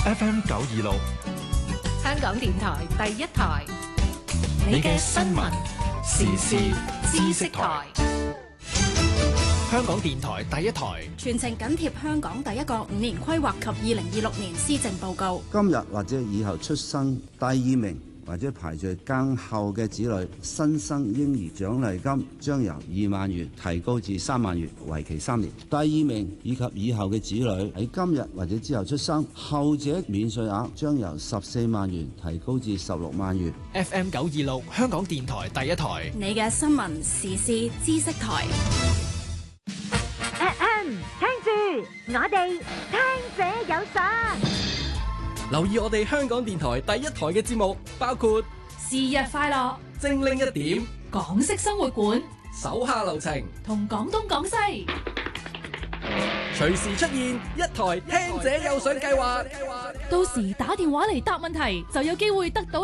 FM 926， 香港電台第一台， 你嘅新聞時事知識台。香港電台第一台， 全程緊貼香港第一個5年規劃及2026年施政報告。 今日或者以後出生第2名或者排在更後嘅子女，新生嬰兒獎勵金將由2萬元提高至3萬元，為期3年。第2名以及以後嘅子女喺今日或者之後出生，後者免稅額將由14萬元提高至16萬元。 FM 926，香港電台第一台， 你嘅新聞時事知識台。 聽住，我哋聽者有賞。 留意我哋香港電台第一台嘅節目，包括是日快樂、 精靈一點、 港式生活館、 手下留情同廣東廣西， 隨時出現一台聽者有賞計劃。 到時打電話嚟答問題，就有機會得到